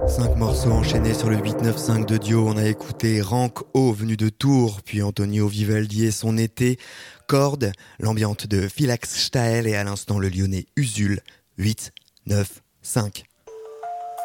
5 morceaux enchaînés sur le 8-9-5 de Dio. On a écouté Rank O venu de Tours, puis Antonio Vivaldi et son été, Corde, l'ambiante de Philax Staël et à l'instant le lyonnais Usul, 8-9-5.